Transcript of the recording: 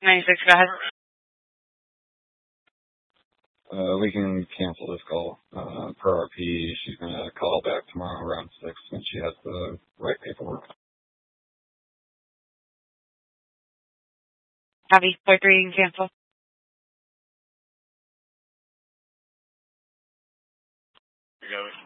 96, go ahead. We can cancel this call. Per RP, she's going to call back tomorrow around 6 when she has the right paperwork. Copy. 43, you can cancel. You got it.